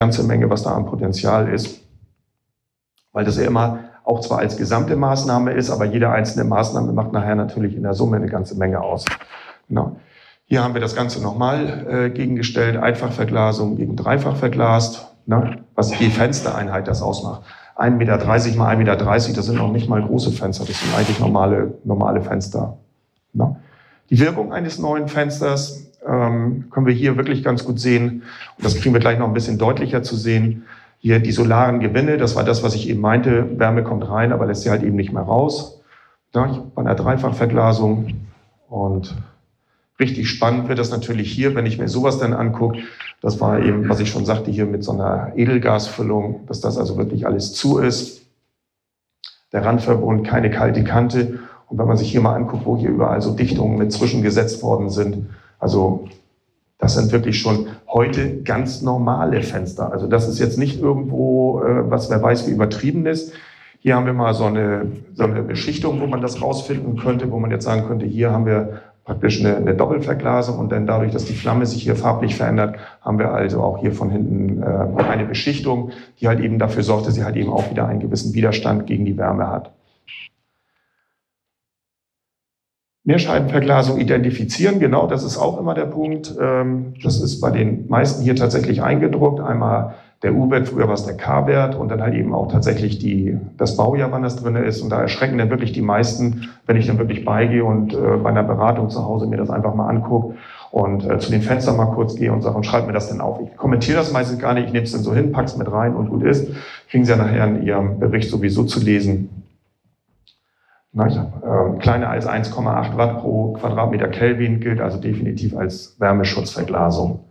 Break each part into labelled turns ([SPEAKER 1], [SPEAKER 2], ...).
[SPEAKER 1] ganze Menge, was da an Potenzial ist, weil das ja immer auch zwar als gesamte Maßnahme ist, aber jede einzelne Maßnahme macht nachher natürlich in der Summe eine ganze Menge aus. Genau. Hier haben wir das Ganze nochmal gegengestellt, Einfachverglasung gegen dreifach verglast, was die Fenstereinheit das ausmacht. 1,30 Meter mal 1,30 Meter, das sind noch nicht mal große Fenster, das sind eigentlich normale Fenster. Die Wirkung eines neuen Fensters können wir hier wirklich ganz gut sehen. Und das kriegen wir gleich noch ein bisschen deutlicher zu sehen. Hier die solaren Gewinne, das war das, was ich eben meinte. Wärme kommt rein, aber lässt sie halt eben nicht mehr raus. Bei einer Dreifachverglasung. Und richtig spannend wird das natürlich hier, wenn ich mir sowas dann angucke. Das war eben, was ich schon sagte, hier mit so einer Edelgasfüllung, dass das also wirklich alles zu ist. Der Randverbund, keine kalte Kante. Und wenn man sich hier mal anguckt, wo hier überall so Dichtungen mit zwischengesetzt worden sind, also das sind wirklich schon heute ganz normale Fenster. Also das ist jetzt nicht irgendwo, was wer weiß wie übertrieben ist. Hier haben wir mal so eine Beschichtung, wo man das rausfinden könnte, wo man jetzt sagen könnte, hier haben wir praktisch eine Doppelverglasung und dann dadurch, dass die Flamme sich hier farblich verändert, haben wir also auch hier von hinten eine Beschichtung, die halt eben dafür sorgt, dass sie halt eben auch wieder einen gewissen Widerstand gegen die Wärme hat. Mehrscheibenverglasung identifizieren, genau, das ist auch immer der Punkt. Das ist bei den meisten hier tatsächlich eingedruckt. Einmal der U-Wert, früher war es der K-Wert und dann halt eben auch tatsächlich das Baujahr, wann das drin ist. Und da erschrecken dann wirklich die meisten, wenn ich dann wirklich beigehe und bei einer Beratung zu Hause mir das einfach mal angucke und zu den Fenstern mal kurz gehe und sage, und schreibe mir das dann auf. Ich kommentiere das meistens gar nicht, ich nehme es dann so hin, packe es mit rein und gut ist. Kriegen Sie ja nachher in Ihrem Bericht sowieso zu lesen. Kleiner als 1,8 Watt pro Quadratmeter Kelvin gilt also definitiv als Wärmeschutzverglasung.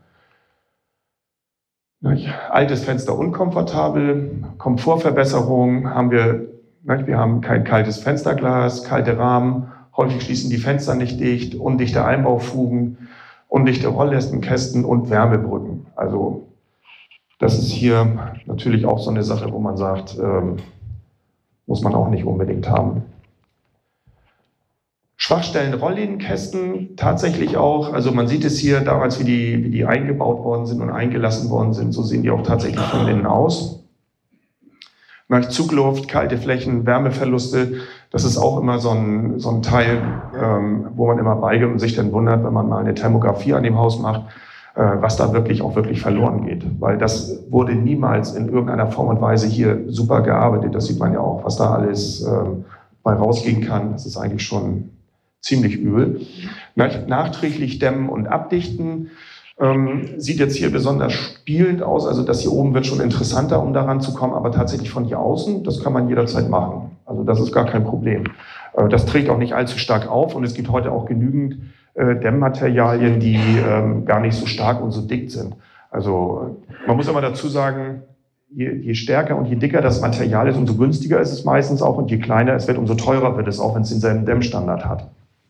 [SPEAKER 1] Altes Fenster unkomfortabel, Komfortverbesserung haben wir. Wir haben kein kaltes Fensterglas, kalte Rahmen, häufig schließen die Fenster nicht dicht, undichte Einbaufugen, undichte Rolllästenkästen und Wärmebrücken. Also das ist hier natürlich auch so eine Sache, wo man sagt, muss man auch nicht unbedingt haben. Schwachstellen Rolllädenkästen tatsächlich auch, also man sieht es hier damals, wie die eingebaut worden sind und eingelassen worden sind, so sehen die auch tatsächlich von innen aus. Zugluft, kalte Flächen, Wärmeverluste, das ist auch immer so ein Teil, wo man immer beigeht und sich dann wundert, wenn man mal eine Thermografie an dem Haus macht, was da wirklich verloren geht. Weil das wurde niemals in irgendeiner Form und Weise hier super gearbeitet. Das sieht man ja auch, was da alles bei rausgehen kann. Das ist eigentlich schon ziemlich übel. Nachträglich dämmen und abdichten. Sieht jetzt hier besonders spielend aus, also das hier oben wird schon interessanter, um daran zu kommen, aber tatsächlich von hier außen, das kann man jederzeit machen. Also das ist gar kein Problem. Das trägt auch nicht allzu stark auf und es gibt heute auch genügend Dämmmaterialien, die gar nicht so stark und so dick sind. Also man muss immer dazu sagen, je stärker und je dicker das Material ist, umso günstiger ist es meistens auch und je kleiner es wird, umso teurer wird es auch, wenn es denselben Dämmstandard hat.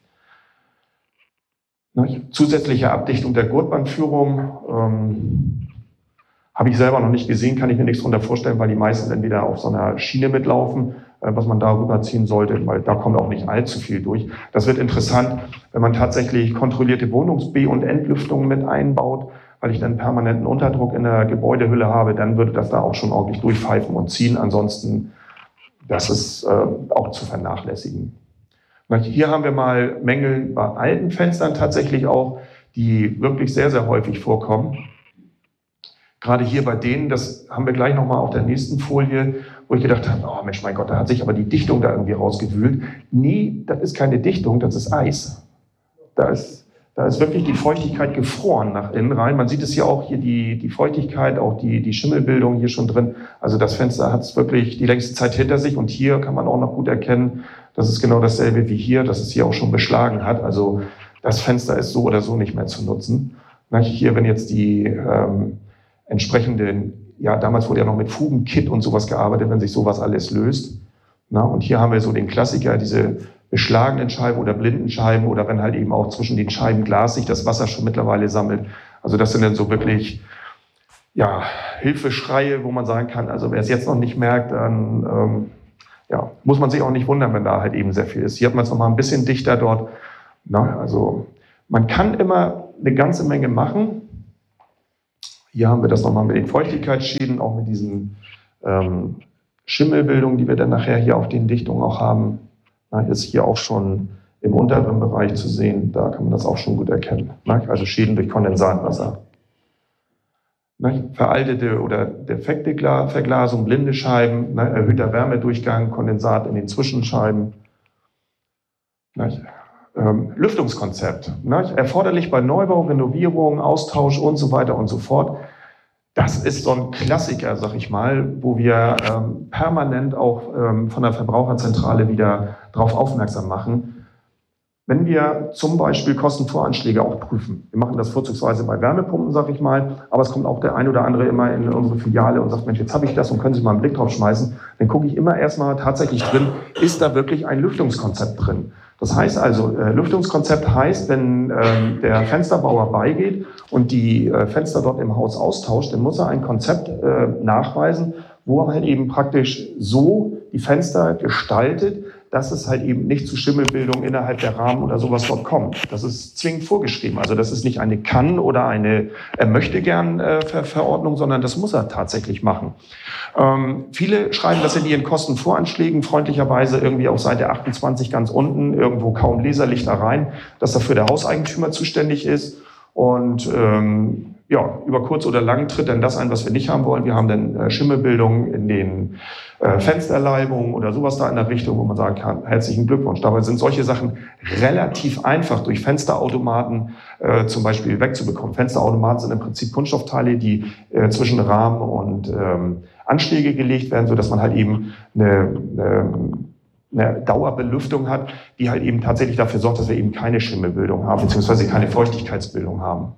[SPEAKER 1] Zusätzliche Abdichtung der Gurtbandführung habe ich selber noch nicht gesehen, kann ich mir nichts darunter vorstellen, weil die meisten entweder auf so einer Schiene mitlaufen, was man da rüberziehen sollte, weil da kommt auch nicht allzu viel durch. Das wird interessant, wenn man tatsächlich kontrollierte Wohnungs-B- und Entlüftungen mit einbaut, weil ich dann permanenten Unterdruck in der Gebäudehülle habe, dann würde das da auch schon ordentlich durchpfeifen und ziehen. Ansonsten, das ist auch zu vernachlässigen. Hier haben wir mal Mängel bei alten Fenstern tatsächlich auch, die wirklich sehr, sehr häufig vorkommen. Gerade hier bei denen, das haben wir gleich nochmal auf der nächsten Folie, wo ich gedacht habe, oh Mensch, mein Gott, da hat sich aber die Dichtung da irgendwie rausgewühlt. Nee, das ist keine Dichtung, das ist Eis. Da ist wirklich die Feuchtigkeit gefroren nach innen rein. Man sieht es hier auch, hier die Feuchtigkeit, auch die Schimmelbildung hier schon drin. Also das Fenster hat es wirklich die längste Zeit hinter sich und hier kann man auch noch gut erkennen, das ist genau dasselbe wie hier, dass es hier auch schon beschlagen hat. Also das Fenster ist so oder so nicht mehr zu nutzen. Hier, wenn jetzt die entsprechenden, ja damals wurde ja noch mit Fugenkit und sowas gearbeitet, wenn sich sowas alles löst. Und hier haben wir so den Klassiker, diese beschlagenen Scheiben oder blinden Scheiben oder wenn halt eben auch zwischen den Scheiben Glas sich das Wasser schon mittlerweile sammelt. Also das sind dann so wirklich ja, Hilfeschreie, wo man sagen kann, also wer es jetzt noch nicht merkt, dann muss man sich auch nicht wundern, wenn da halt eben sehr viel ist. Hier hat man es nochmal ein bisschen dichter dort. Also man kann immer eine ganze Menge machen. Hier haben wir das nochmal mit den Feuchtigkeitsschäden, auch mit diesen Schimmelbildungen, die wir dann nachher hier auf den Dichtungen auch haben. Ist hier auch schon im unteren Bereich zu sehen, da kann man das auch schon gut erkennen. Also Schäden durch Kondensatwasser. Veraltete oder defekte Verglasung, blinde Scheiben, erhöhter Wärmedurchgang, Kondensat in den Zwischenscheiben. Lüftungskonzept, erforderlich bei Neubau, Renovierung, Austausch und so weiter und so fort. Das ist so ein Klassiker, sag ich mal, wo wir permanent auch von der Verbraucherzentrale wieder darauf aufmerksam machen. Wenn wir zum Beispiel Kostenvoranschläge auch prüfen, wir machen das vorzugsweise bei Wärmepumpen, sag ich mal, aber es kommt auch der ein oder andere immer in unsere Filiale und sagt, Mensch, jetzt habe ich das und können Sie mal einen Blick drauf schmeißen, dann gucke ich immer erstmal tatsächlich drin, ist da wirklich ein Lüftungskonzept drin? Das heißt also, Lüftungskonzept heißt, wenn der Fensterbauer beigeht und die Fenster dort im Haus austauscht, dann muss er ein Konzept nachweisen, wo er halt eben praktisch so die Fenster gestaltet, dass es halt eben nicht zu Schimmelbildung innerhalb der Rahmen oder sowas dort kommt. Das ist zwingend vorgeschrieben. Also das ist nicht eine Kann- oder eine Möchtegern-Verordnung, sondern das muss er tatsächlich machen. Viele schreiben das in ihren Kostenvoranschlägen freundlicherweise irgendwie auf Seite 28 ganz unten, irgendwo kaum leserlich da rein, dass dafür der Hauseigentümer zuständig ist. Und über kurz oder lang tritt dann das ein, was wir nicht haben wollen. Wir haben dann Schimmelbildung in den Fensterleibungen oder sowas da in der Richtung, wo man sagen kann, herzlichen Glückwunsch. Dabei sind solche Sachen relativ einfach durch Fensterautomaten zum Beispiel wegzubekommen. Fensterautomaten sind im Prinzip Kunststoffteile, die zwischen Rahmen und Anschläge gelegt werden, sodass man halt eben eine Dauerbelüftung hat, die halt eben tatsächlich dafür sorgt, dass wir eben keine Schimmelbildung haben, beziehungsweise keine Feuchtigkeitsbildung haben.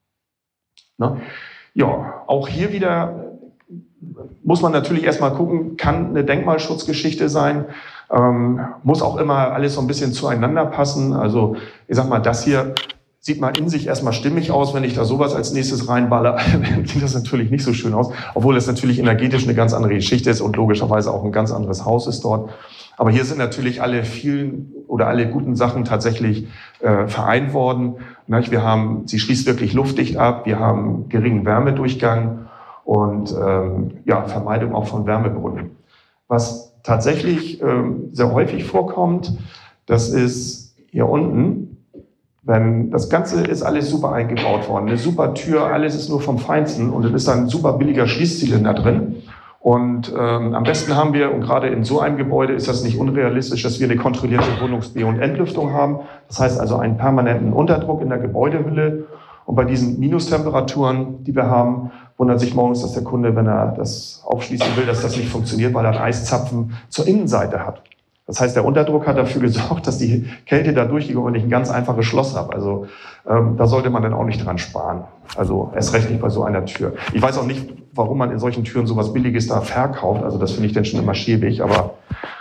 [SPEAKER 1] Ne? Ja, auch hier wieder muss man natürlich erstmal gucken, kann eine Denkmalschutzgeschichte sein, muss auch immer alles so ein bisschen zueinander passen. Also ich sag mal, das hier sieht mal in sich erstmal stimmig aus. Wenn ich da sowas als nächstes reinballer, sieht das natürlich nicht so schön aus, obwohl es natürlich energetisch eine ganz andere Geschichte ist und logischerweise auch ein ganz anderes Haus ist dort. Aber hier sind natürlich alle guten Sachen tatsächlich vereint worden. Sie schließt wirklich luftdicht ab, wir haben geringen Wärmedurchgang und Vermeidung auch von Wärmebrücken. Was tatsächlich sehr häufig vorkommt, das ist hier unten, wenn das Ganze ist alles super eingebaut worden, eine super Tür, alles ist nur vom Feinsten und es ist dann ein super billiger Schließzylinder drin. Und am besten haben wir, und gerade in so einem Gebäude ist das nicht unrealistisch, dass wir eine kontrollierte Wohnungs- und Entlüftung haben. Das heißt also einen permanenten Unterdruck in der Gebäudehülle. Und bei diesen Minustemperaturen, die wir haben, wundert sich morgens, dass der Kunde, wenn er das aufschließen will, dass das nicht funktioniert, weil er einen Eiszapfen zur Innenseite hat. Das heißt, der Unterdruck hat dafür gesorgt, dass die Kälte da durchgeht und ich ein ganz einfaches Schloss habe. Also da sollte man dann auch nicht dran sparen. Also erst recht nicht bei so einer Tür. Ich weiß auch nicht, warum man in solchen Türen sowas Billiges da verkauft. Also das finde ich dann schon immer schäbig. Aber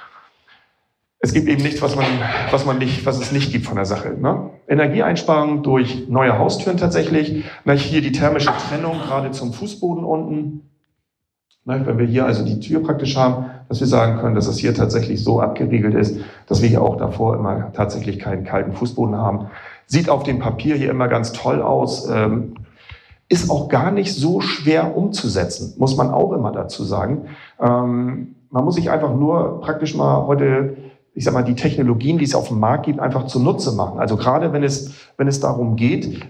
[SPEAKER 1] es gibt eben nichts, was es nicht gibt von der Sache. Ne? Energieeinsparung durch neue Haustüren tatsächlich. Hier die thermische Trennung, gerade zum Fußboden unten. Wenn wir hier also die Tür praktisch haben, dass wir sagen können, dass das hier tatsächlich so abgeriegelt ist, dass wir hier auch davor immer tatsächlich keinen kalten Fußboden haben. Sieht auf dem Papier hier immer ganz toll aus, ist auch gar nicht so schwer umzusetzen, muss man auch immer dazu sagen. Man muss sich einfach nur praktisch mal heute, ich sag mal, die Technologien, die es auf dem Markt gibt, einfach zunutze machen. Also gerade wenn es darum geht,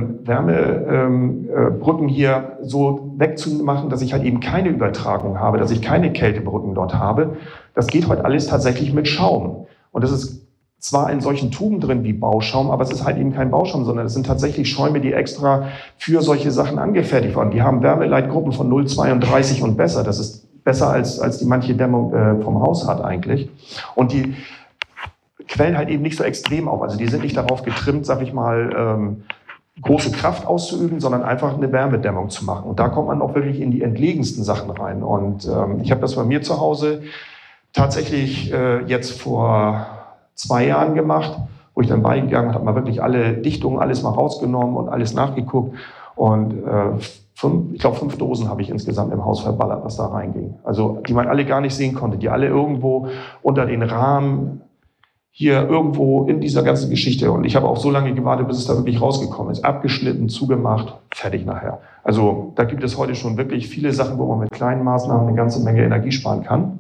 [SPEAKER 1] Wärmebrücken hier so wegzumachen, dass ich halt eben keine Übertragung habe, dass ich keine Kältebrücken dort habe, das geht heute alles tatsächlich mit Schaum. Und das ist zwar in solchen Tuben drin wie Bauschaum, aber es ist halt eben kein Bauschaum, sondern es sind tatsächlich Schäume, die extra für solche Sachen angefertigt wurden. Die haben Wärmeleitgruppen von 0,32 und besser. Das ist besser als die manche Dämmung vom Haus hat eigentlich. Und die quellen halt eben nicht so extrem auf. Also die sind nicht darauf getrimmt, sag ich mal, große Kraft auszuüben, sondern einfach eine Wärmedämmung zu machen. Und da kommt man auch wirklich in die entlegensten Sachen rein. Und ich habe das bei mir zu Hause tatsächlich jetzt vor 2 Jahren gemacht, wo ich dann beigegangen und habe mal wirklich alle Dichtungen, alles mal rausgenommen und alles nachgeguckt. Und ich glaube 5 Dosen habe ich insgesamt im Haus verballert, was da reinging. Also die man alle gar nicht sehen konnte, die alle irgendwo unter den Rahmen hier irgendwo in dieser ganzen Geschichte. Und ich habe auch so lange gewartet, bis es da wirklich rausgekommen ist. Abgeschnitten, zugemacht, fertig nachher. Also da gibt es heute schon wirklich viele Sachen, wo man mit kleinen Maßnahmen eine ganze Menge Energie sparen kann.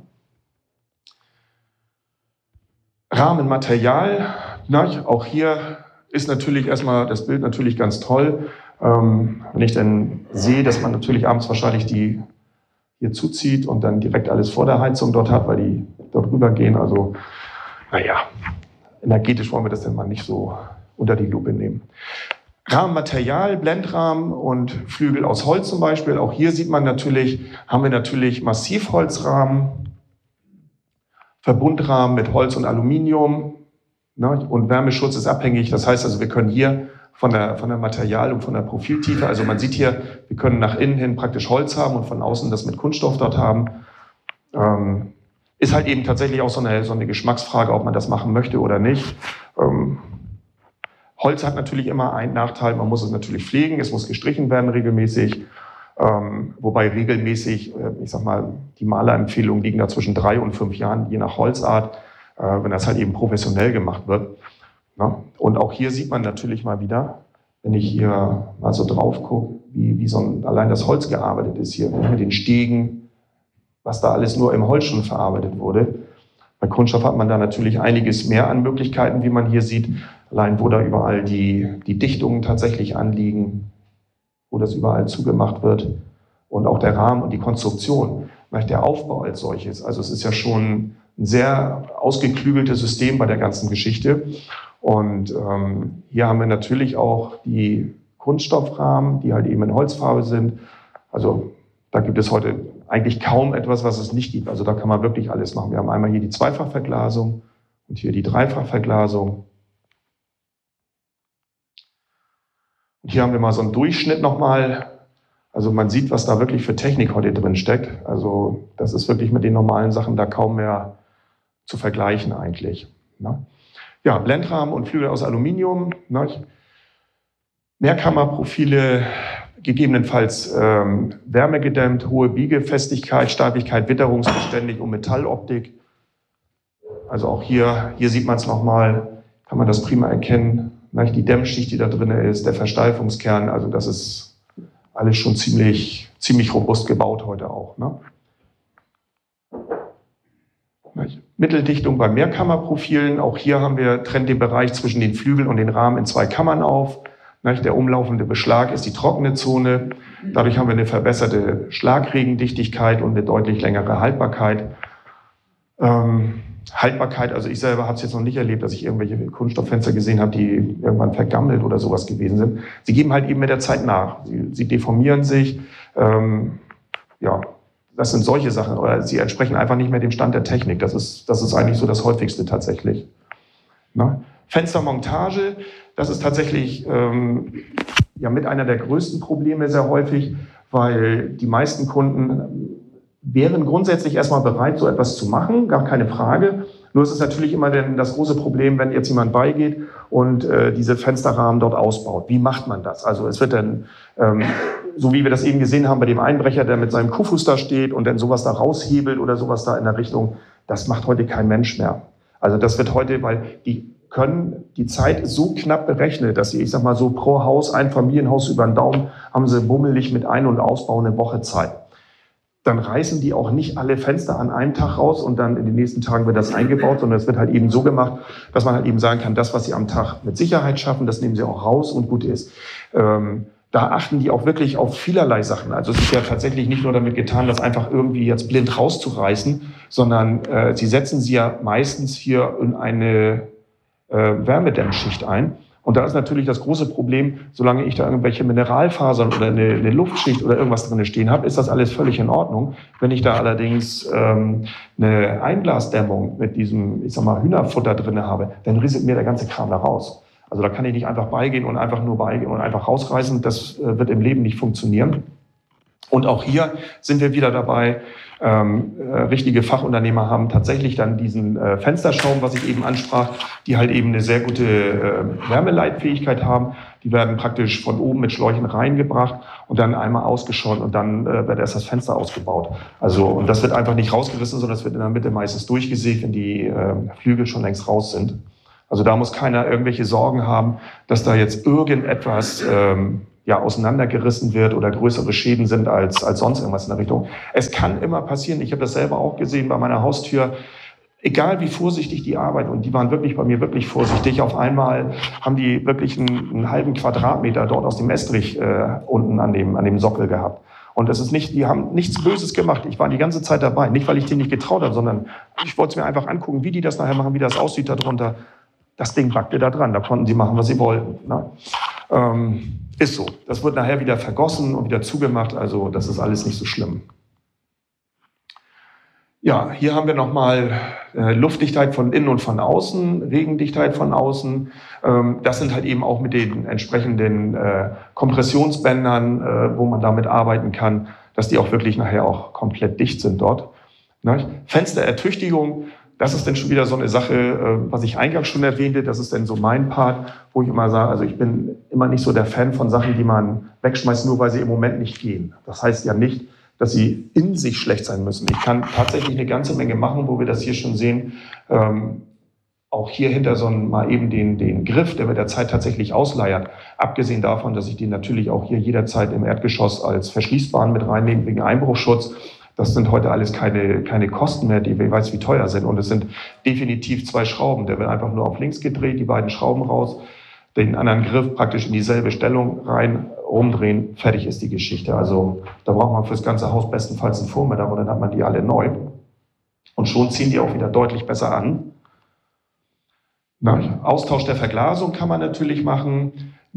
[SPEAKER 1] Rahmenmaterial, auch hier ist natürlich erstmal das Bild natürlich ganz toll. Wenn ich dann sehe, dass man natürlich abends wahrscheinlich die hier zuzieht und dann direkt alles vor der Heizung dort hat, weil die dort rübergehen. Also, naja, energetisch wollen wir das dann mal nicht so unter die Lupe nehmen. Rahmenmaterial, Blendrahmen und Flügel aus Holz zum Beispiel. Auch hier sieht man natürlich, haben wir natürlich Massivholzrahmen, Verbundrahmen mit Holz und Aluminium, ne? Und Wärmeschutz ist abhängig. Das heißt also, wir können hier von der Material- und von der Profiltiefe, also man sieht hier, wir können nach innen hin praktisch Holz haben und von außen das mit Kunststoff dort haben. Ist halt eben tatsächlich auch so eine Geschmacksfrage, ob man das machen möchte oder nicht. Holz hat natürlich immer einen Nachteil, man muss es natürlich pflegen, es muss gestrichen werden regelmäßig. Wobei regelmäßig, ich sag mal, die Malerempfehlungen liegen da zwischen 3 und 5 Jahren, je nach Holzart, wenn das halt eben professionell gemacht wird. Ne? Und auch hier sieht man natürlich mal wieder, wenn ich hier mal so drauf gucke, wie allein das Holz gearbeitet ist hier, mit den Stegen, was da alles nur im Holz schon verarbeitet wurde. Bei Kunststoff hat man da natürlich einiges mehr an Möglichkeiten, wie man hier sieht, allein wo da überall die Dichtungen tatsächlich anliegen, wo das überall zugemacht wird und auch der Rahmen und die Konstruktion, der Aufbau als solches. Also es ist ja schon ein sehr ausgeklügeltes System bei der ganzen Geschichte. Und hier haben wir natürlich auch die Kunststoffrahmen, die halt eben in Holzfarbe sind. Also da gibt es heute eigentlich kaum etwas, was es nicht gibt. Also da kann man wirklich alles machen. Wir haben einmal hier die Zweifachverglasung und hier die Dreifachverglasung. Und hier haben wir mal so einen Durchschnitt nochmal. Also man sieht, was da wirklich für Technik heute drin steckt. Also das ist wirklich mit den normalen Sachen da kaum mehr zu vergleichen eigentlich. Ne? Ja, Blendrahmen und Flügel aus Aluminium. Ne? Mehrkammerprofile, gegebenenfalls wärmegedämmt, hohe Biegefestigkeit, Stabigkeit, witterungsbeständig und Metalloptik. Also auch hier sieht man es nochmal, kann man das prima erkennen. Die Dämmschicht, die da drin ist, der Versteifungskern, also das ist alles schon ziemlich robust gebaut heute auch. Ne? Mitteldichtung bei Mehrkammerprofilen, auch hier trennt den Bereich zwischen den Flügeln und den Rahmen in 2 Kammern auf. Der umlaufende Beschlag ist die trockene Zone. Dadurch haben wir eine verbesserte Schlagregendichtigkeit und eine deutlich längere Haltbarkeit. Haltbarkeit, also ich selber habe es jetzt noch nicht erlebt, dass ich irgendwelche Kunststofffenster gesehen habe, die irgendwann vergammelt oder sowas gewesen sind. Sie geben halt eben mit der Zeit nach. Sie deformieren sich. Ja, das sind solche Sachen. Oder sie entsprechen einfach nicht mehr dem Stand der Technik. Das ist eigentlich so das Häufigste tatsächlich. Ne? Fenstermontage, das ist tatsächlich ja mit einer der größten Probleme sehr häufig, weil die meisten Kunden wären grundsätzlich erstmal bereit, so etwas zu machen, gar keine Frage. Nur ist es natürlich immer das große Problem, wenn jetzt jemand beigeht und diese Fensterrahmen dort ausbaut. Wie macht man das? Also es wird dann, so wie wir das eben gesehen haben bei dem Einbrecher, der mit seinem Kuhfuß da steht und dann sowas da raushebelt oder sowas da in der Richtung, das macht heute kein Mensch mehr. Also das wird heute, weil die Zeit ist so knapp berechnet, dass sie, ich sag mal so pro Haus, ein Familienhaus über den Daumen, haben sie bummelig mit Ein- und Ausbau eine Woche Zeit. Dann reißen die auch nicht alle Fenster an einem Tag raus und dann in den nächsten Tagen wird das eingebaut, sondern es wird halt eben so gemacht, dass man halt eben sagen kann, das, was sie am Tag mit Sicherheit schaffen, das nehmen sie auch raus und gut ist. Da achten die auch wirklich auf vielerlei Sachen. Also es ist ja tatsächlich nicht nur damit getan, das einfach irgendwie jetzt blind rauszureißen, sondern sie setzen sie ja meistens hier in eine Wärmedämmschicht ein. Und da ist natürlich das große Problem, solange ich da irgendwelche Mineralfasern oder eine Luftschicht oder irgendwas drin stehen habe, ist das alles völlig in Ordnung. Wenn ich da allerdings eine Einglasdämmung mit diesem, ich sag mal, Hühnerfutter drin habe, dann rieselt mir der ganze Kram da raus. Also da kann ich nicht einfach beigehen und einfach rausreißen. Das wird im Leben nicht funktionieren. Und auch hier sind wir wieder dabei, richtige Fachunternehmer haben tatsächlich dann diesen Fensterschaum, was ich eben ansprach, die halt eben eine sehr gute Wärmeleitfähigkeit haben. Die werden praktisch von oben mit Schläuchen reingebracht und dann einmal ausgeschoren und dann wird erst das Fenster ausgebaut. Also, und das wird einfach nicht rausgerissen, sondern das wird in der Mitte meistens durchgesägt, wenn die Flügel schon längst raus sind. Also da muss keiner irgendwelche Sorgen haben, dass da jetzt irgendetwas auseinandergerissen wird oder größere Schäden sind als sonst irgendwas in der Richtung. Es kann immer passieren, ich habe das selber auch gesehen bei meiner Haustür, egal wie vorsichtig die arbeiten, und die waren wirklich bei mir wirklich vorsichtig, auf einmal haben die wirklich einen halben Quadratmeter dort aus dem Estrich unten an dem Sockel gehabt. Und es ist nicht, die haben nichts Böses gemacht. Ich war die ganze Zeit dabei. Nicht, weil ich denen nicht getraut habe, sondern ich wollte es mir einfach angucken, wie die das nachher machen, wie das aussieht darunter. Das Ding backte da dran, da konnten sie machen, was sie wollten. Ne? Ist so. Das wird nachher wieder vergossen und wieder zugemacht, also das ist alles nicht so schlimm. Ja, hier haben wir nochmal Luftdichtheit von innen und von außen, Regendichtheit von außen. Das sind halt eben auch mit den entsprechenden Kompressionsbändern, wo man damit arbeiten kann, dass die auch wirklich nachher auch komplett dicht sind dort. Ne? Fensterertüchtigung. Das ist dann schon wieder so eine Sache, was ich eingangs schon erwähnte, das ist dann so mein Part, wo ich immer sage, also ich bin immer nicht so der Fan von Sachen, die man wegschmeißt, nur weil sie im Moment nicht gehen. Das heißt ja nicht, dass sie in sich schlecht sein müssen. Ich kann tatsächlich eine ganze Menge machen, wo wir das hier schon sehen. Auch hier hinter so mal eben den Griff, der mit der Zeit tatsächlich ausleiert. Abgesehen davon, dass ich den natürlich auch hier jederzeit im Erdgeschoss als verschließbaren mit reinnehme wegen Einbruchschutz. Das sind heute alles keine Kosten mehr, die wer weiß wie teuer sind. Und es sind definitiv 2 Schrauben. Der wird einfach nur auf links gedreht, die beiden Schrauben raus, den anderen Griff praktisch in dieselbe Stellung rein, rumdrehen, fertig ist die Geschichte. Also da braucht man fürs ganze Haus bestenfalls einen Vormittag und dann hat man die alle neu. Und schon ziehen die auch wieder deutlich besser an. Austausch der Verglasung kann man natürlich machen.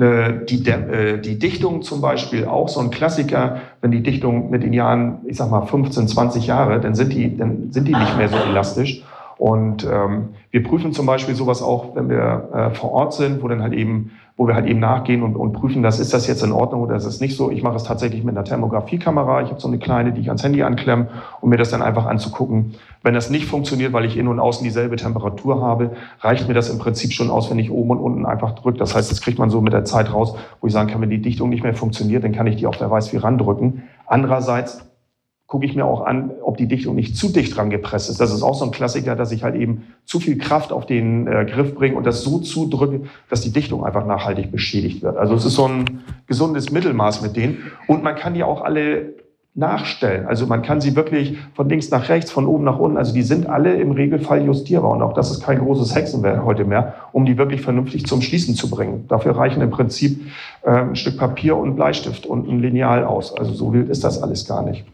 [SPEAKER 1] Die Dichtung zum Beispiel auch so ein Klassiker, wenn die Dichtung mit den Jahren, ich sag mal 15, 20 Jahre, dann sind die nicht mehr so elastisch. Und wir prüfen zum Beispiel sowas auch, wenn wir vor Ort sind, wo wir halt eben nachgehen und prüfen, ist das jetzt in Ordnung oder ist es nicht so. Ich mache es tatsächlich mit einer Thermografiekamera. Ich habe so eine kleine, die ich ans Handy anklemme, um mir das dann einfach anzugucken. Wenn das nicht funktioniert, weil ich innen und außen dieselbe Temperatur habe, reicht mir das im Prinzip schon aus, wenn ich oben und unten einfach drücke. Das heißt, das kriegt man so mit der Zeit raus, wo ich sagen kann, wenn die Dichtung nicht mehr funktioniert, dann kann ich die auf der Weiß wie randrücken. Andererseits gucke ich mir auch an, ob die Dichtung nicht zu dicht dran gepresst ist. Das ist auch so ein Klassiker, dass ich halt eben zu viel Kraft auf den Griff bringe und das so zudrücke, dass die Dichtung einfach nachhaltig beschädigt wird. Also es ist so ein gesundes Mittelmaß mit denen. Und man kann die auch alle nachstellen. Also man kann sie wirklich von links nach rechts, von oben nach unten, also die sind alle im Regelfall justierbar. Und auch das ist kein großes Hexenwerk heute mehr, um die wirklich vernünftig zum Schließen zu bringen. Dafür reichen im Prinzip ein Stück Papier und ein Bleistift und ein Lineal aus. Also so wild ist das alles gar nicht.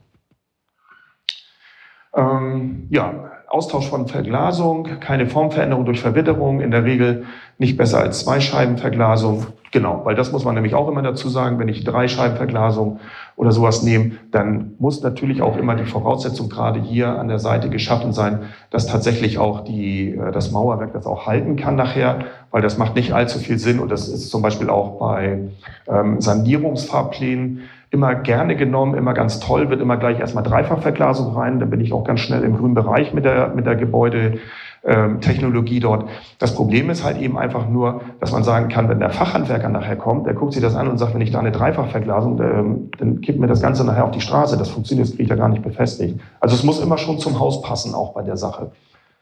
[SPEAKER 1] Austausch von Verglasung, keine Formveränderung durch Verwitterung, in der Regel nicht besser als 2-Scheibenverglasung. Genau, weil das muss man nämlich auch immer dazu sagen, wenn ich 3-Scheibenverglasung oder sowas nehme, dann muss natürlich auch immer die Voraussetzung gerade hier an der Seite geschaffen sein, dass tatsächlich auch das Mauerwerk das auch halten kann nachher, weil das macht nicht allzu viel Sinn und das ist zum Beispiel auch bei Sanierungsfahrplänen immer gerne genommen, immer ganz toll, wird immer gleich erstmal Dreifachverglasung rein, dann bin ich auch ganz schnell im grünen Bereich mit der Gebäudetechnologie dort. Das Problem ist halt eben einfach nur, dass man sagen kann, wenn der Fachhandwerker nachher kommt, der guckt sich das an und sagt, wenn ich da eine Dreifachverglasung, dann kippt mir das Ganze nachher auf die Straße, das funktioniert, das kriege ich da gar nicht befestigt. Also es muss immer schon zum Haus passen, auch bei der Sache.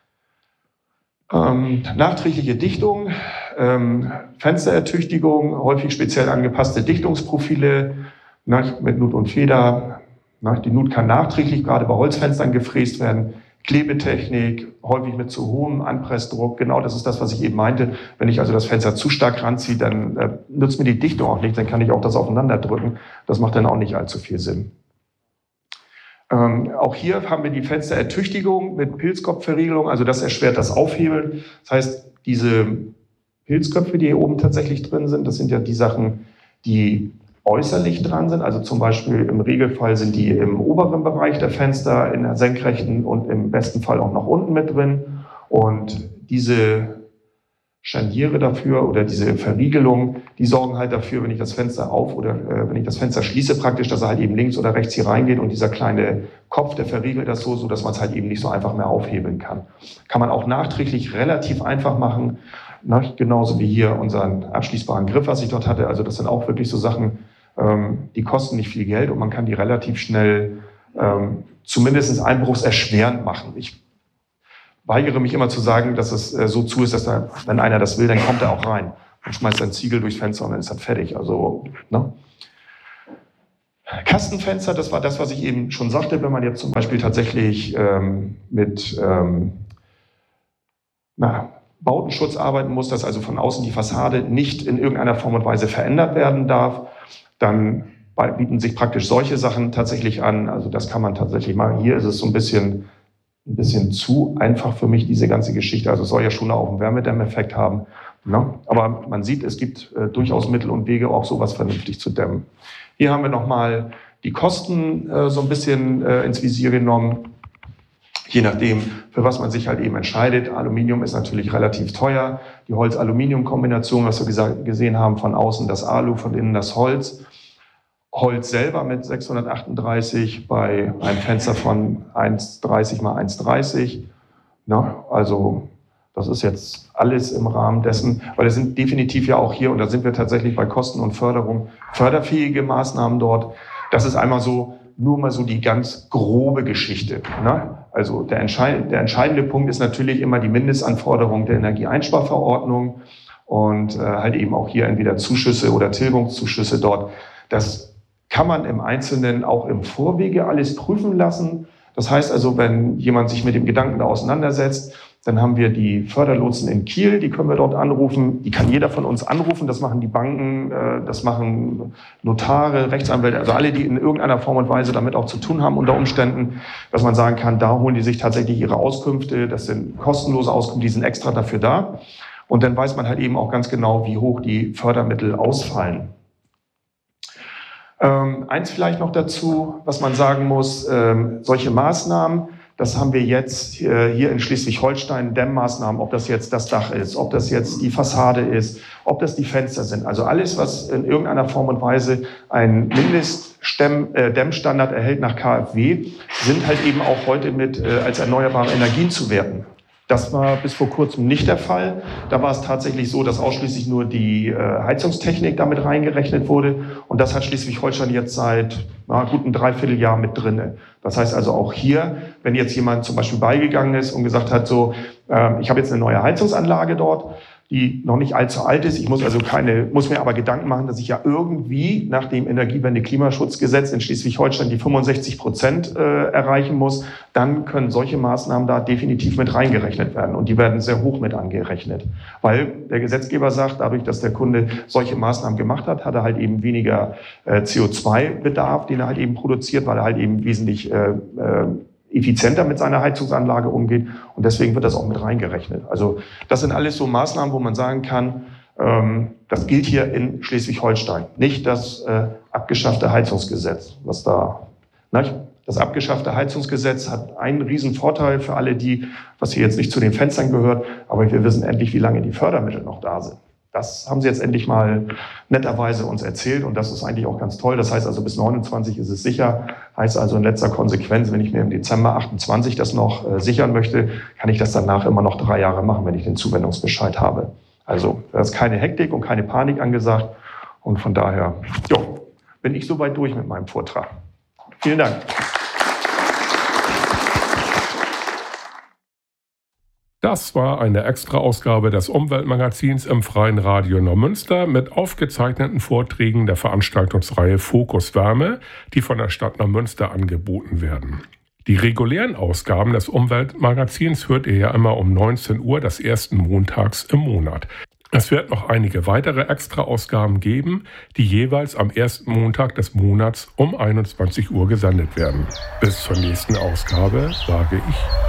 [SPEAKER 1] Nachträgliche Dichtung, Fensterertüchtigung, häufig speziell angepasste Dichtungsprofile, mit Nut und Feder. Die Nut kann nachträglich gerade bei Holzfenstern gefräst werden. Klebetechnik, häufig mit zu hohem Anpressdruck. Genau das ist das, was ich eben meinte. Wenn ich also das Fenster zu stark ranziehe, dann nutzt mir die Dichtung auch nicht. Dann kann ich auch das aufeinander drücken. Das macht dann auch nicht allzu viel Sinn. Auch hier haben wir die Fensterertüchtigung mit Pilzkopfverriegelung. Also das erschwert das Aufhebeln. Das heißt, diese Pilzköpfe, die hier oben tatsächlich drin sind, das sind ja die Sachen, die äußerlich dran sind, also zum Beispiel im Regelfall sind die im oberen Bereich der Fenster, in der senkrechten und im besten Fall auch noch unten mit drin. Und diese Scharniere dafür oder diese Verriegelung, die sorgen halt dafür, wenn ich das Fenster auf oder wenn ich das Fenster schließe praktisch, dass er halt eben links oder rechts hier reingeht und dieser kleine Kopf, der verriegelt das so, dass man es halt eben nicht so einfach mehr aufhebeln kann. Kann man auch nachträglich relativ einfach machen, ne? Genauso wie hier unseren abschließbaren Griff, was ich dort hatte. Also das sind auch wirklich so Sachen, die kosten nicht viel Geld und man kann die relativ schnell zumindest einbruchserschwerend machen. Ich weigere mich immer zu sagen, dass es so zu ist, dass da, wenn einer das will, dann kommt er auch rein und schmeißt einen Ziegel durchs Fenster und dann ist das fertig. Also, ne? Kastenfenster, das war das, was ich eben schon sagte, wenn man jetzt zum Beispiel tatsächlich mit Bautenschutz arbeiten muss, dass also von außen die Fassade nicht in irgendeiner Form und Weise verändert werden darf, dann bieten sich praktisch solche Sachen tatsächlich an. Also das kann man tatsächlich machen. Hier ist es so ein bisschen zu einfach für mich, diese ganze Geschichte. Also es soll ja schon auch einen Wärmedämmeffekt haben. Ne? Aber man sieht, es gibt durchaus Mittel und Wege, auch sowas vernünftig zu dämmen. Hier haben wir nochmal die Kosten so ein bisschen ins Visier genommen. Je nachdem, für was man sich halt eben entscheidet. Aluminium ist natürlich relativ teuer. Die Holz-Aluminium-Kombination, was wir gesehen haben, von außen das Alu, von innen das Holz. Holz selber mit 638 bei einem Fenster von 1,30 mal 1,30. Na, also das ist jetzt alles im Rahmen dessen, weil es sind definitiv ja auch hier, und da sind wir tatsächlich bei Kosten und Förderung, förderfähige Maßnahmen dort. Das ist einmal so, nur mal so die ganz grobe Geschichte. Ne? Also der entscheidende Punkt ist natürlich immer die Mindestanforderung der Energieeinsparverordnung und halt eben auch hier entweder Zuschüsse oder Tilgungszuschüsse dort. Das kann man im Einzelnen auch im Vorwege alles prüfen lassen. Das heißt also, wenn jemand sich mit dem Gedanken da auseinandersetzt, dann haben wir die Förderlotsen in Kiel, die können wir dort anrufen. Die kann jeder von uns anrufen, das machen die Banken, das machen Notare, Rechtsanwälte, also alle, die in irgendeiner Form und Weise damit auch zu tun haben unter Umständen, dass man sagen kann, da holen die sich tatsächlich ihre Auskünfte, das sind kostenlose Auskünfte, die sind extra dafür da. Und dann weiß man halt eben auch ganz genau, wie hoch die Fördermittel ausfallen. Eins vielleicht noch dazu, was man sagen muss, solche Maßnahmen, das haben wir jetzt hier in Schleswig-Holstein, Dämmmaßnahmen, ob das jetzt das Dach ist, ob das jetzt die Fassade ist, ob das die Fenster sind. Also alles, was in irgendeiner Form und Weise einen Mindestdämmstandard erhält nach KfW, sind halt eben auch heute mit als erneuerbare Energien zu werten. Das war bis vor kurzem nicht der Fall. Da war es tatsächlich so, dass ausschließlich nur die Heizungstechnik damit reingerechnet wurde. Und das hat Schleswig-Holstein jetzt seit guten Dreivierteljahr mit drinne. Das heißt also auch hier, wenn jetzt jemand zum Beispiel beigegangen ist und gesagt hat, so, ich habe jetzt eine neue Heizungsanlage dort, die noch nicht allzu alt ist. Ich muss mir aber Gedanken machen, dass ich ja irgendwie nach dem Energiewende-Klimaschutzgesetz in Schleswig-Holstein die 65% erreichen muss. Dann können solche Maßnahmen da definitiv mit reingerechnet werden. Und die werden sehr hoch mit angerechnet. Weil der Gesetzgeber sagt, dadurch, dass der Kunde solche Maßnahmen gemacht hat, hat er halt eben weniger CO2-Bedarf, den er halt eben produziert, weil er halt eben wesentlich effizienter mit seiner Heizungsanlage umgeht und deswegen wird das auch mit reingerechnet. Also das sind alles so Maßnahmen, wo man sagen kann, das gilt hier in Schleswig-Holstein, nicht das abgeschaffte Heizungsgesetz, was da, ne? Das abgeschaffte Heizungsgesetz hat einen riesen Vorteil für alle die, was hier jetzt nicht zu den Fenstern gehört, aber wir wissen endlich, wie lange die Fördermittel noch da sind. Das haben sie jetzt endlich mal netterweise uns erzählt und das ist eigentlich auch ganz toll. Das heißt also, bis 29 ist es sicher. Heißt also in letzter Konsequenz, wenn ich mir im Dezember 28 das noch sichern möchte, kann ich das danach immer noch 3 Jahre machen, wenn ich den Zuwendungsbescheid habe. Also da ist keine Hektik und keine Panik angesagt und von daher bin ich soweit durch mit meinem Vortrag. Vielen Dank.
[SPEAKER 2] Das war eine Extra-Ausgabe des Umweltmagazins im Freien Radio Neumünster mit aufgezeichneten Vorträgen der Veranstaltungsreihe Fokus Wärme, die von der Stadt Neumünster angeboten werden. Die regulären Ausgaben des Umweltmagazins hört ihr ja immer um 19 Uhr des ersten Montags im Monat. Es wird noch einige weitere Extra-Ausgaben geben, die jeweils am ersten Montag des Monats um 21 Uhr gesendet werden. Bis zur nächsten Ausgabe sage ich